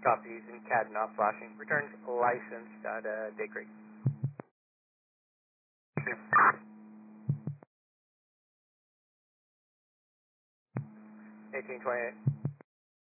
Copy, using CAD not flashing. Returns licensed at Day Creek. 1828.